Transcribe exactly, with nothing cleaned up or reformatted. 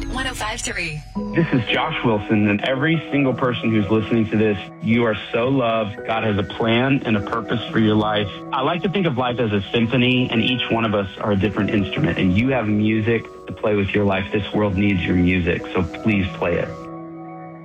Hit one oh five point three. This is Josh Wilson, and every single person who's listening to this, you are so loved. God has a plan and a purpose for your life. I like to think of life as a symphony, and each one of us are a different instrument, and you have music to play with your life. This world needs your music, so please play it.